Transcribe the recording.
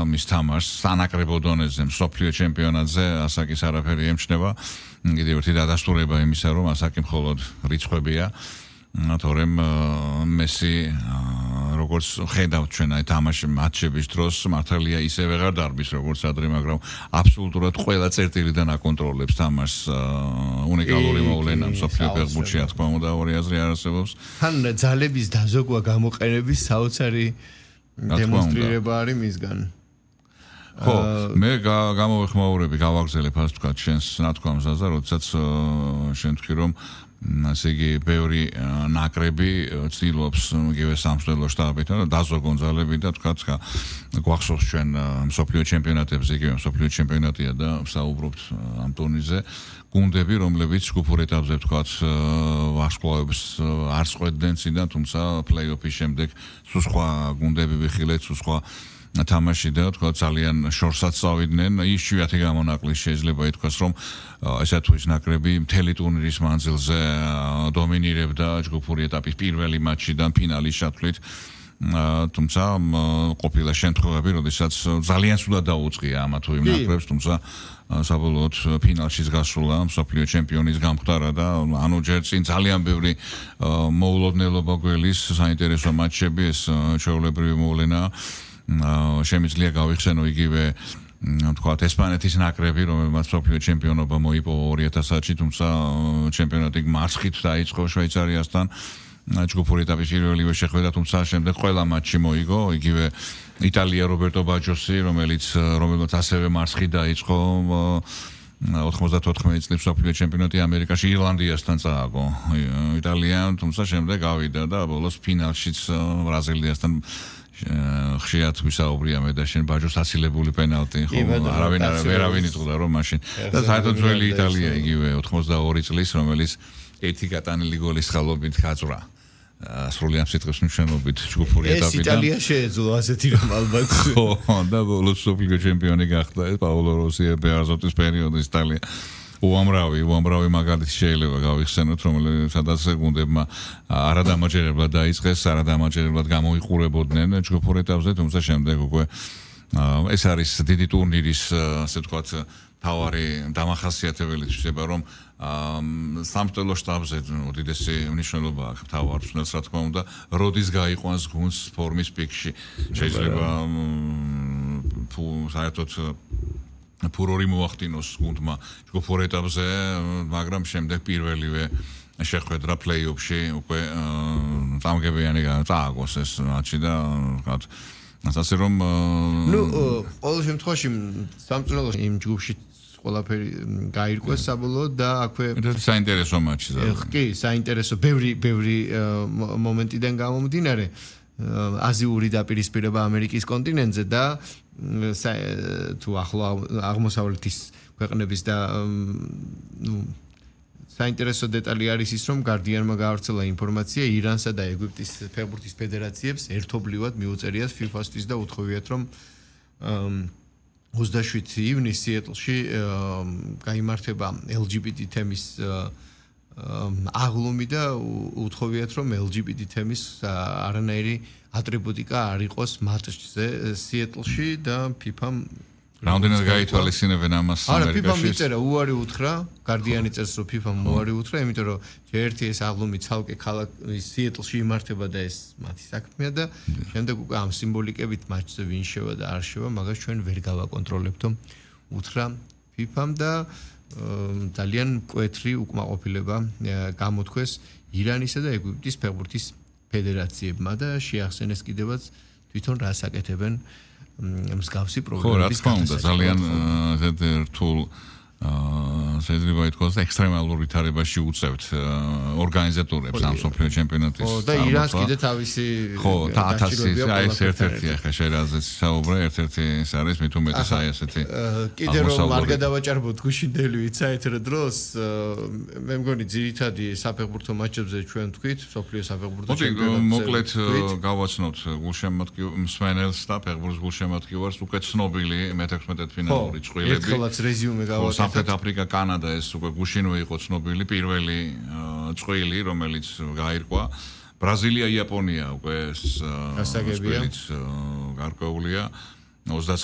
მის თამაშს სანაკრებო დონეზე მსოფლიო ჩემპიონატზე ასაკის არაფერი ემჩნევა კიდევ ერთი დადასტურება იმისა რომ ასაკი მხოლოდ რიცხვებია თორემ მესი როგორც ხედავთ ჩვენ აი თამაში მატჩების დროს მართალია ისე ვეღარ დარბის როგორც ადრე მაგრამ აბსოლუტურად ყველა წერტილიდან აკონტროლებს თამაშს უნიკალური მოვლენა მსოფლიო ფეხბურთში რა თქმა უნდა ორი აზრი არ არსებობს თან ძალების დაზოგვა გამოყენების საოცარი დემონსტრირება არის მისგან ხო მე გამოვეხმაურები გავაგზელებ ასე ვთქვათ შენს ნათქვამსაზე როდესაც შენ თქვი რომ ასე იგი ბევრი ნაკრები ცდილობს იგივე სამშობლო შტაბით და დაზოგონ ძალები და თქვათ გვახსოვს ჩვენ მსოფლიო ჩემპიონატებზე იგივე მსოფლიო ჩემპიონატია და ვსაუბრობთ ამ ტურნირზე გუნდები რომლებიც ჯგუფურ ეტაპზე თქვათ ვარსკვლავებს არ წყვეტდნენ წინდა თუმცა პლეი-ოფის შემდეგ სულ სხვა გუნდები ვიხილეთ სულ სხვა თამაში და თქვა ძალიან შორსაც წავიდნენ იშვიათი გამონაკლისი შეიძლება ითქვას რომ ესა თუ ის ნაკრები მთელი ტურნირის მანძილზე დომინირებდა ჯგუფური ეტაპის პირველი მატჩიდან ფინალის ჩათვლით თუმცა ყოფილა შემთხვევები როდესაც ძალიან სულად დაუწყია ამა თუ იმ ნაკრებს თუმცა საბოლოოდ ფინალში გასულა მსოფლიო ჩემპიონის გამხდარა და ანუ ჯერ წინ ძალიან ბევრი მოულოდნელობა გველის საინტერესო მატჩები ეს ჩვეულებრივი მოვლენაა შემიძლია გავიხსენო იგივე თქვათ ესპანეთის ნაკრები რომელმაც მსოფლიო ჩემპიონობა მოიპოვა 2000-ში თუმცა ჩემპიონატი მარცხით დაიწყო შვეიცარიასთან ჯგუფური ეტაპის პირველივე შეხვედრა თუმცა შემდეგ ყველა მატჩი მოიგო იგივე იტალია რობერტო ბაჯოსი რომელმაც ასევე მარცხით დაიწყო 94 წლის მსოფლიო ჩემპიონატი ამერიკაში ირლანდიასთან წააგო იტალიამ თუმცა შემდეგ გავიდა და ბოლოს ფინალშიც ბრაზილიასთან ხშირად ვისაუბრია მე და შენ ბაჯოს ასილებული პენალტი ხო ვერავინ იტყოდა რომ მაშინ და საერთოდ ძველი იტალია იგივე 82 წლის რომელიც ერთი გატანილი გოლის ხალობით გაძვრა სრული ამ სიტყვის მნიშვნელობით ჯგუფური ეტაპიდან ეს იტალია შეეძლო ასეთი რომ ალბათ ხო და ბოლოს მსოფლიო ჩემპიონი გახდა პაოლო როსი ბეარზოტის პერიოდის იტალია უამრავი მაგალითი შეიძლება გავიხსენოთ რომელსაც გუნდებმა არადამაჯერებლად დაიწყეს არადამაჯერებლად გამოიყურებოდნენ ჯგუფურ ეტაპზე თუმცა შემდეგ უკვე ეს არის დიდი ტურნირის ასე ვთქვათ თავარი დამახასიათებელი შეიძლება რომ სამშობლო შტაბზე უდიდესი მნიშვნელობა აქვს თავარსნელს რა თქმა უნდა როდის გაიყვანს გუნდს ფორმის პიკში შეიძლება საერთოდ ფურორი მოახდინოს გუნდმა ჯგუფურ ეტაპზე მაგრამ შემდეგ პირველივე შეხვედრა პლეი-ოფში უკვე წამგებიანი წააგოს ეს მატჩი და ვთქვათ ასე რომ ყოველ შემთხვევაში სამწვრილოში იმ ჯგუფში ყველაფერი გაირკვეს საბოლოოდ და აქვე საინტერესო მატჩი კი საინტერესო ბევრი მომენტიდან გამომდინარე აზიური დაპირისპირება ამერიკის კონტინენტზე და თუ ახლა აღმოსავლეთის ქვეყნების და საინტერესო დეტალი არის ის რომ Guardian-მა გაავრცელა ინფორმაცია ირანსა და ეგვიპტის ფეხბურთის ფედერაციებს ერთობლივად მიუწერიათ FIFA-თვის და უთხოვიათ რომ 27 ივნისს სიეტლში გაიმართება LGBT თემის აღლუმი და უთხოვიათ რომ LGBT თემის არანაირი ატრიბუტიკა არ იყოს მატჩზე სიეტლში და FIFA-მ რამდენად გაითვალისწინებენ ამას ამერიკაში? არა, FIFA-მ მიწერა უარი უთხრა, Guardian-ი წერს რომ FIFA-მ უარი უთხრა, იმიტომ რომ ერთი ეს აღლუმი ცალკე ქალაქის სიეტლში იმართება და ეს მათი საქმეა და შემდეგ უკვე ამ სიმბოლიკებით მატჩზე ვინ შევა და არ შევა, მაგას ჩვენ ვერ გავაკონტროლებთ, უთხრა FIFA-მ და ძალიან მკვეთრი უკმაყოფილება გამოთქვეს ირანისა და ეგვიპტის ფეხბურთის ფედერაციებმა და შეახსენეს კიდევაც თვითონ რას აკეთებენ მსგავსი პრობლემების გადასაწყვეტად. ძალიან რთულ შეიძლება ითქვას ექსტრემალურ ვითარებაში უწევთ ორგანიზატორებს ამ მსოფლიო ჩემპიონატის. ხო და ირანს კიდე თავისი ხო და 1000 აი ეს ერთ-ერთი ახლა შეიძლება საუბრა ერთ-ერთი ეს არის მით უმეტეს აი ასეთი კიდე რომ არ გადავაჭარბოთ გუშინდელი ვიცაეთ დროს მე მგონი ძირითადი საფეხბურთო მატჩებზე ჩვენ თქვით მსოფლიო საფეხბურთო ჩემპიონატზე მოკლედ გავაცნოთ მსმენელს და ფეხბურთის გულშემატკივარს უკვე ცნობილი მე-16 ფინალური წყვილები ერთხელაც რეზიუმე გავაკეთეთ სამხრეთ აფრიკა კანადა ეს უკვე გუშინვე იყო ცნობილი პირველი წყვილი რომელიც გაირკვა ბრაზილია იაპონია უკვე ეს ასაგებია გარკვეულია